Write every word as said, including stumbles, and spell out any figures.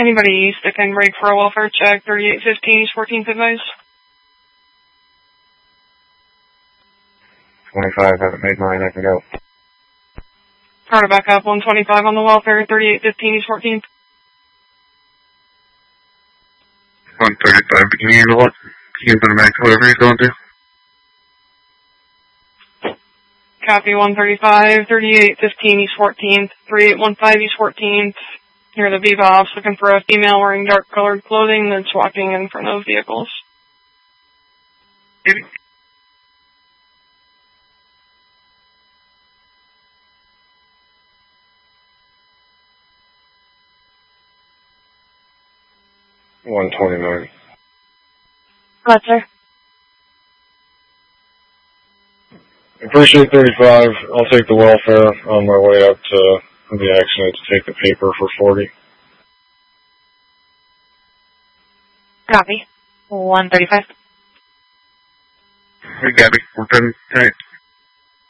Anybody sticking break for a welfare check, thirty-eight fifteen, fourteenth advice? twenty-five, haven't made mine, I can go. Start back up, one twenty-five on the welfare, thirty-eight fifteen, fourteenth. one thirty-five, but can you handle it? You can put him back to whatever he's going to. Copy, one thirty-five, thirty-eight fifteen, East fourteenth, thirty-eight fifteen, East fourteenth. Near the Bebops, looking for a female wearing dark-colored clothing that's walking in front of vehicles. Maybe. one twenty-nine. What, sir? Appreciate thirty-five. I'll take the welfare on my way up to the accident to take the paper for forty. Copy. one thirty-five. Hey, Gabby. We're done tonight.